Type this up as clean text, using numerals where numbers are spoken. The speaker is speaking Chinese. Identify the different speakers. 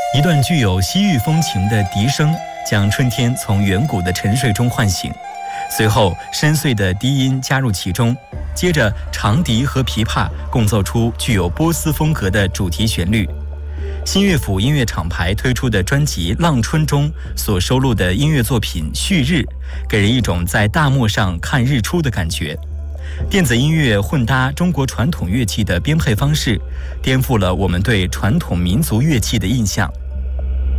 Speaker 1: 一段具有西域风情的笛声，将春天从远古的沉睡中唤醒。随后，深邃的低音加入其中，接着长笛和琵琶共奏出具有波斯风格的主题旋律。新乐府音乐厂牌推出的专辑《浪春》中所收录的音乐作品《旭日》，给人一种在大漠上看日出的感觉。电子音乐混搭中国传统乐器的编配方式，颠覆了我们对传统民族乐器的印象。